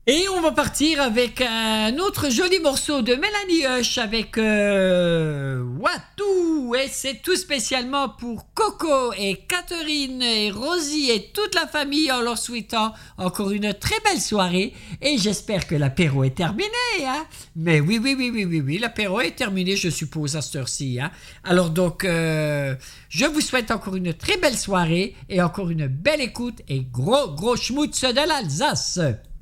Et on va partir avec un autre joli morceau de Mélanie Hush avec Watou. Et c'est tout spécialement pour Coco et Catherine et Rosie et toute la famille en leur souhaitant encore une très belle soirée. Et j'espère que l'apéro est terminé. Hein? Mais oui, l'apéro est terminé, je suppose, à cette heure-ci. Hein? Alors donc, je vous souhaite encore une très belle soirée et encore une belle écoute et gros schmutz de l'Alsace.